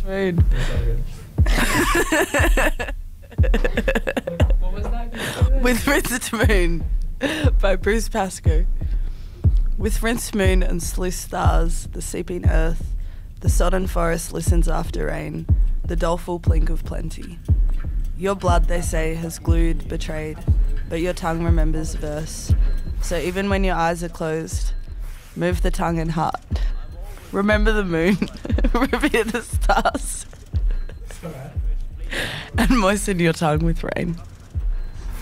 Moon. What was that? With Rinsed Moon by Bruce Pascoe. With rinsed moon and sluice stars, the seeping earth, the sodden forest listens after rain, the doleful plink of plenty. Your blood, they say, has glued, betrayed, but your tongue remembers verse. So even when your eyes are closed, move the tongue and heart. Remember the moon, revere the stars, and moisten your tongue with rain.